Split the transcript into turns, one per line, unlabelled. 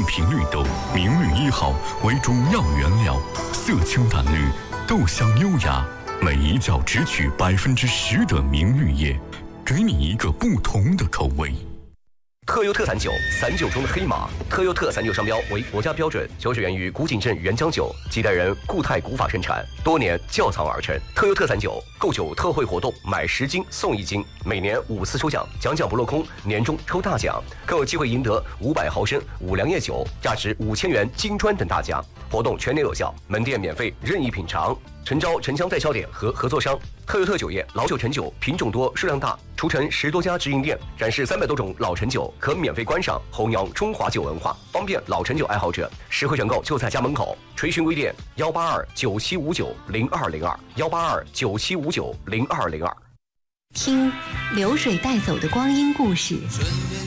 频绿豆、明绿1号为主要原料，色清淡绿，豆香优雅，每一角只取10%的明绿叶，给你一个不同的口味。
特优特散酒，散酒中的黑马。特优特散酒商标为国家标准，酒水源于古井镇原浆酒，几代人固态古法生产，多年窖藏而成。特优特散酒购酒特惠活动，买10斤送1斤，每年5次抽奖，奖不落空，年终抽大奖，更有机会赢得500毫升五粮液酒，价值5000元金砖等大奖。活动全年有效，门店免费任意品尝。诚招城乡代销点和合作商。特优特酒业老酒陈酒品种多数量大，除城10多家直营店，展示300多种老陈酒，可免费观赏，弘扬中华酒文化，方便老陈酒爱好者实惠选购就在家门口。垂询微店18297590202，18297590202。
听流水带走的光阴故事。